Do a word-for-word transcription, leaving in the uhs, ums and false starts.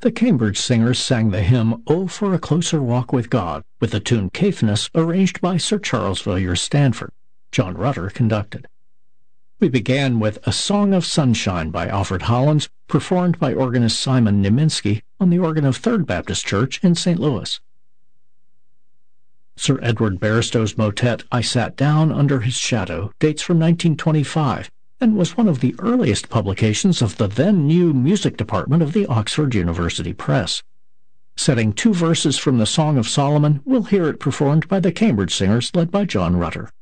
The Cambridge Singers sang the hymn "Oh, for a Closer Walk with God," with the tune Caithness, arranged by Sir Charles Villiers Stanford. John Rutter conducted. We began with "A Song of Sunshine" by Alfred Hollins, performed by organist Simon Niemiński on the organ of Third Baptist Church in Saint Louis. Sir Edward Barstow's motet "I Sat Down Under His Shadow" dates from nineteen twenty-five and was one of the earliest publications of the then-new music department of the Oxford University Press. Setting two verses from the Song of Solomon, we'll hear it performed by the Cambridge Singers led by John Rutter.